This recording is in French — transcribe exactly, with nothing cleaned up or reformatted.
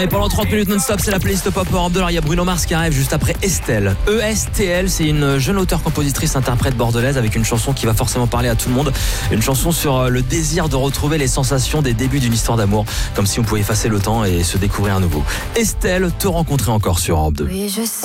Allez, pendant trente minutes non-stop, c'est la playlist pop Europe deux. Alors, il y a Bruno Mars qui arrive juste après Estelle. E S T L, c'est une jeune auteure-compositrice-interprète bordelaise avec une chanson qui va forcément parler à tout le monde. Une chanson sur le désir de retrouver les sensations des débuts d'une histoire d'amour. Comme si on pouvait effacer le temps et se découvrir à nouveau. Estelle, te rencontrer encore sur Europe deux. Oui, je sais.